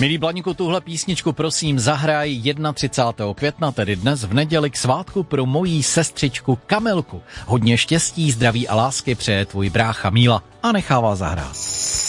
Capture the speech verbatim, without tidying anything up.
Milí Blaníku, tuhle písničku prosím zahraj třicátého prvního května, tedy dnes v neděli k svátku pro mojí sestřičku Kamilku. Hodně štěstí, zdraví a lásky přeje tvůj brácha Míla a nechává zahrát.